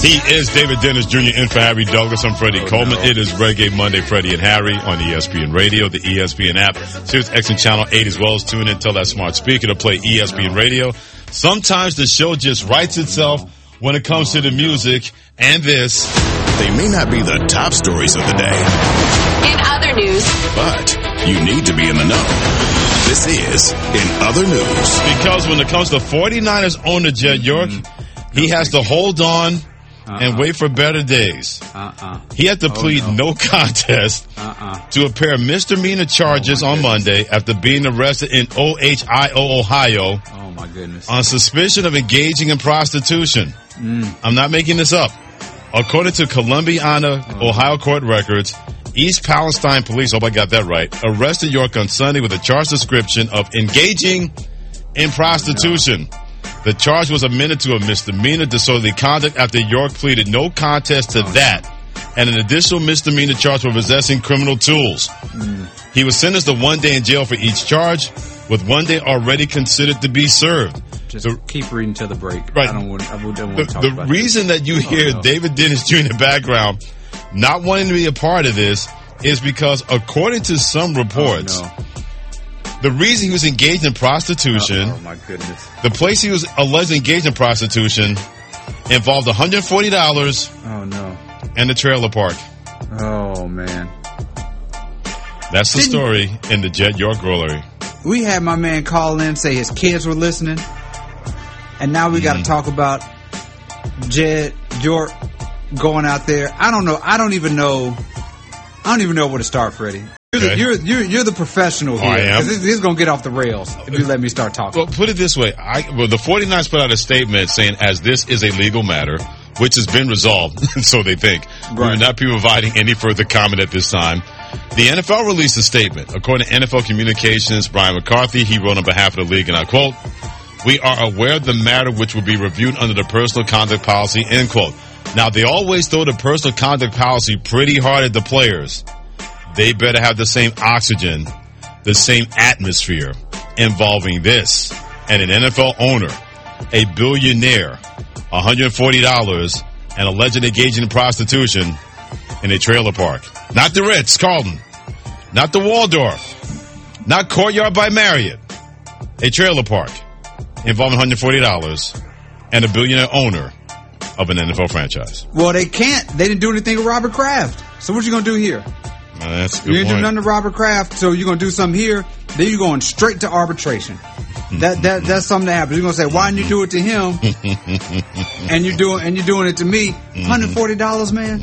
He is David Dennis Jr. in for Harry Douglas. I'm Freddie Coleman. It is Reggae Monday, Freddie and Harry on ESPN Radio, the ESPN app, Sirius XM Channel 8 as well as tune in. Tell that smart speaker to play ESPN Radio. Sometimes the show just writes itself when it comes to the music and this. They may not be the top stories of the day. In other news. But you need to be in the know. This is In Other News. Because when it comes to 49ers owner Jed York, he has to hold on and wait for better days. He had to plead no contest to a pair of misdemeanor charges on Monday after being arrested in Ohio, Ohio. Oh, my goodness. On suspicion of engaging in prostitution. I'm not making this up. According to Columbiana, Ohio court records, East Palestine police, hope I got that right, arrested York on Sunday with a charge description of engaging in prostitution. The charge was amended to a misdemeanor disorderly conduct after York pleaded no contest to that and an additional misdemeanor charge for possessing criminal tools. He was sentenced to 1 day in jail for each charge, with 1 day already considered to be served. Just keep reading to the break. Right. I don't want to talk the about reason that you hear David Dennis Jr. in the background not wanting to be a part of this is because, according to some reports, the reason he was engaged in prostitution, my goodness, the place he was allegedly engaged in prostitution involved $140 and the trailer park. Oh, man. That's the story in the Jed York Rollery. We had my man call in, say his kids were listening, and now we got to talk about Jed York going out there. I don't know. I don't even know where to start, Freddie. You're the professional here. I am. This is going to get off the rails if you let me start talking. Well, put it this way. The 49ers put out a statement saying, as this is a legal matter, which has been resolved, so they think. Right. We will not be providing any further comment at this time. The NFL released a statement. According to NFL Communications, Brian McCarthy, he wrote on behalf of the league, and I quote, "We are aware of the matter which will be reviewed under the personal conduct policy," end quote. Now, they always throw the personal conduct policy pretty hard at the players. They better have the same oxygen, the same atmosphere involving this. And an NFL owner, a billionaire, $140, and alleged engaging in prostitution in a trailer park. Not the Ritz-Carlton, not the Waldorf, not Courtyard by Marriott. A trailer park involving $140 and a billionaire owner of an NFL franchise. Well, they can't. They didn't do anything with Robert Kraft. So what you going to do here? That's a good You didn't point. do nothing to Robert Kraft, so you're going to do something here. Then you're going straight to arbitration. That's something that happens. You're going to say, why didn't you do it to him? and you're doing it to me. $140, man.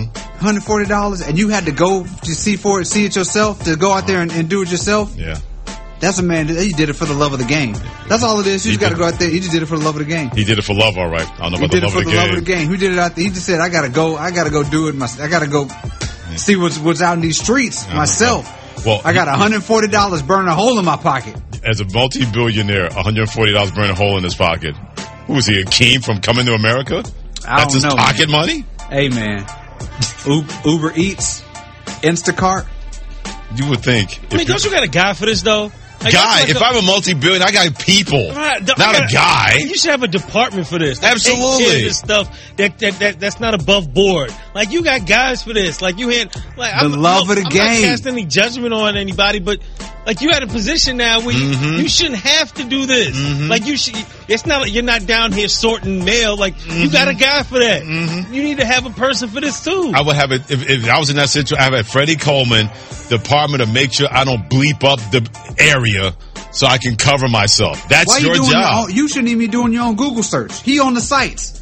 $140, and you had to go to see it yourself, to go out there and do it yourself. Yeah. That's a man. He did it for the love of the game. That's all it is. You just got to go out there. He just did it for the love of the game. He did it for love, all right. I don't know He about did the it love for of the the love of the game. Who did it out there? He just said, I gotta go do it. I gotta go see what's out in these streets myself. Well, I got $140 burning a hole in my pocket. As a multi-billionaire, $140 burning a hole in his pocket. Who was he, Akeem from Coming to America? That's his pocket money? Hey, man. Uber Eats, Instacart. You would think. I mean, don't you got a guy for this, though? Like, if I'm a multi-billionaire, I got people, not a guy. You should have a department for this. Absolutely. This stuff that's not above board. Like, you got guys for this. Like, you had the love of the game. I'm not casting any judgment on anybody, but like, you had a position now where you shouldn't have to do this. Like, you should. It's not like you're not down here sorting mail. Like, you got a guy for that. You need to have a person for this too. I would have it if I was in that situation. I have a Freddie Coleman department to make sure I don't bleep up the area so I can cover myself. That's your job. You shouldn't even be doing your own Google search. He on the sites.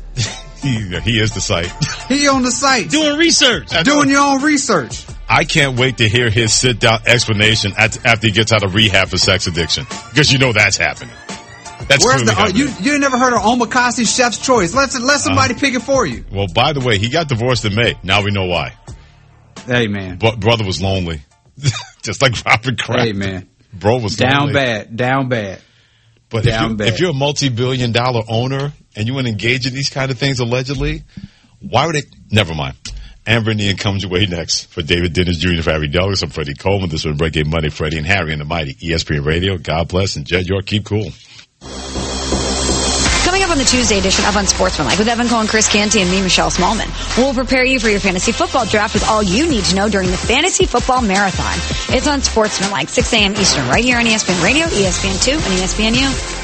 He is the site. He on the sites. Doing research. Doing your own research. I can't wait to hear his sit-down explanation after he gets out of rehab for sex addiction. Because you know that's happening. That's Where's happening. You never heard of Omakase Chef's Choice? Let somebody pick it for you. Well, by the way, he got divorced in May. Now we know why. Hey, man. Brother was lonely. Just like Robert Kraft. Hey, man. Bro was down lonely. Down bad. But if you're a multi-billion-dollar owner and you want to engage in these kind of things allegedly, why would it? Never mind. Amber Indian comes your way next. For David Dennis Jr., for Harry Douglas, I'm Freddie Coleman. This is Reggae Monday, Freddie and Harry and the mighty ESPN Radio. God bless, and Jed York, keep cool. Coming up on the Tuesday edition of Unsportsmanlike with Evan Cohen, Chris Canty, and me, Michelle Smallman. We'll prepare you for your fantasy football draft with all you need to know during the Fantasy Football Marathon. It's Unsportsmanlike, 6 a.m. Eastern, right here on ESPN Radio, ESPN2, and ESPNU.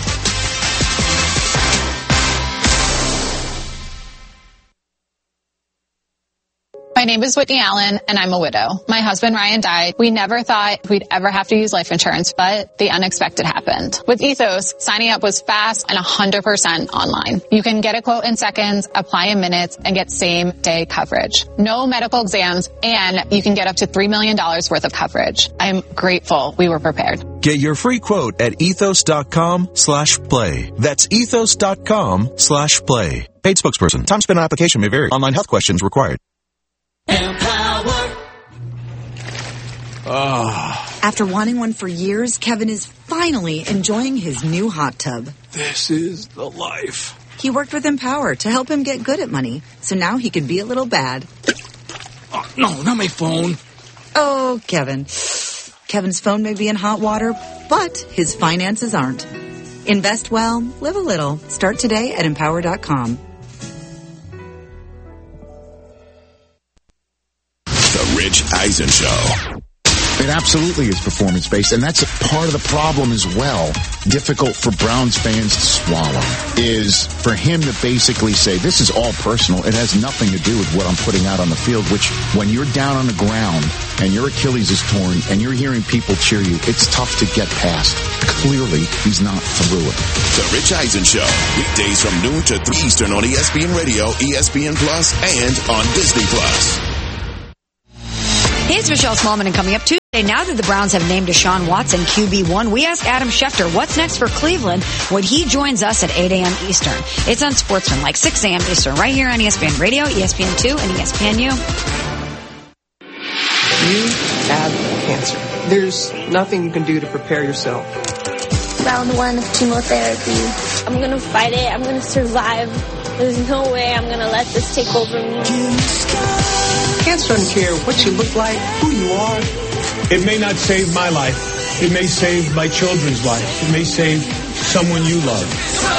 My name is Whitney Allen, and I'm a widow. My husband, Ryan, died. We never thought we'd ever have to use life insurance, but the unexpected happened. With Ethos, signing up was fast and 100% online. You can get a quote in seconds, apply in minutes, and get same-day coverage. No medical exams, and you can get up to $3 million worth of coverage. I'm grateful we were prepared. Get your free quote at ethos.com/play. That's ethos.com/play. Paid spokesperson. Time spent on application may vary. Online health questions required. After wanting one for years, Kevin is finally enjoying his new hot tub. This is the life. He worked with Empower to help him get good at money, so now he can be a little bad. Oh, no, not my phone. Oh, Kevin. Kevin's phone may be in hot water, but his finances aren't. Invest well, live a little. Start today at Empower.com. The Rich Eisen Show. It absolutely is performance-based, and that's a part of the problem as well. Difficult for Browns fans to swallow is for him to basically say, this is all personal. It has nothing to do with what I'm putting out on the field, which when you're down on the ground and your Achilles is torn and you're hearing people cheer you, it's tough to get past. Clearly, he's not through it. The Rich Eisen Show. Weekdays from noon to 3 Eastern on ESPN Radio, ESPN Plus, and on Disney Plus. Hey, it's Michelle Smallman, and coming up Tuesday, now that the Browns have named Deshaun Watson QB1, we ask Adam Schefter what's next for Cleveland when he joins us at 8 a.m. Eastern. It's Unsportsmanlike, 6 a.m. Eastern, right here on ESPN Radio, ESPN2, and ESPNU. You have cancer. There's nothing you can do to prepare yourself. Round 1 of chemotherapy. I'm going to fight it. I'm going to survive. There's no way I'm going to let this take over me. Cancer doesn't care what you look like, who you are. It may not save my life. It may save my children's life. It may save someone you love.